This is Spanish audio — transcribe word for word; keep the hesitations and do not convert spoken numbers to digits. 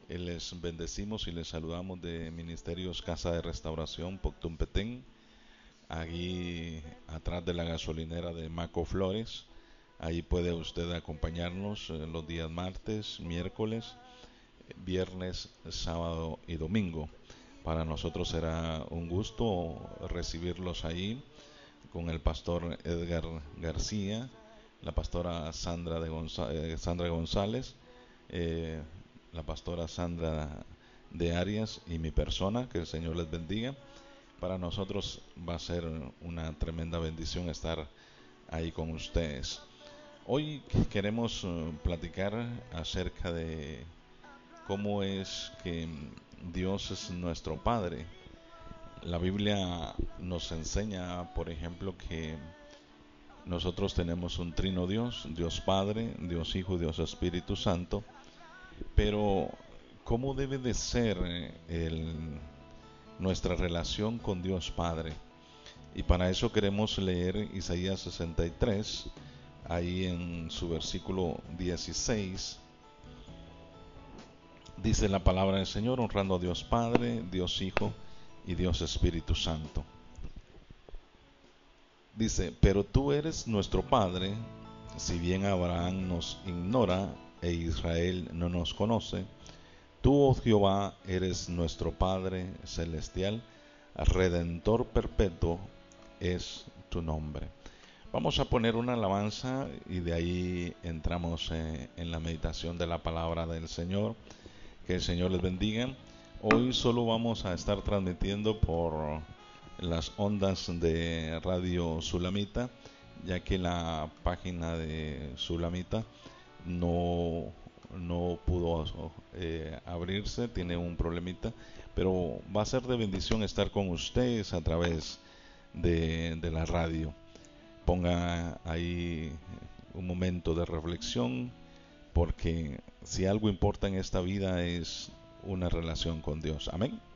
Les bendecimos y les saludamos de Ministerios Casa de Restauración Poctumpetén, allí atrás de la gasolinera de Maco Flores. Ahí puede usted acompañarnos eh, los días martes, miércoles, viernes, sábado y domingo. Para nosotros será un gusto recibirlos ahí con el pastor Edgar García, la pastora Sandra, de Gonza- eh, Sandra González, eh, la pastora Sandra de Arias y mi persona. Que el Señor les bendiga. Para nosotros va a ser una tremenda bendición estar ahí con ustedes. Hoy queremos eh, platicar acerca de cómo es que Dios es nuestro Padre. La Biblia nos enseña, por ejemplo, que nosotros tenemos un trino Dios, Dios Padre, Dios Hijo, Dios Espíritu Santo, pero ¿cómo debe de ser eh, el, nuestra relación con Dios Padre? Y para eso queremos leer Isaías sesenta y tres, ahí en su versículo dieciséis. Dice la palabra del Señor, honrando a Dios Padre, Dios Hijo y Dios Espíritu Santo. Dice, pero tú eres nuestro Padre, si bien Abraham nos ignora e Israel no nos conoce. Tú, oh Jehová, eres nuestro Padre celestial, Redentor perpetuo es tu nombre. Vamos a poner una alabanza y de ahí entramos eh, en la meditación de la palabra del Señor. Que el Señor les bendiga. Hoy solo vamos a estar transmitiendo por las ondas de Radio Sulamita, ya que la página de Sulamita no, no pudo eh, abrirse, tiene un problemita, pero va a ser de bendición estar con ustedes a través de, de la radio. Ponga ahí un momento de reflexión, porque si algo importa en esta vida es una relación con Dios. Amén.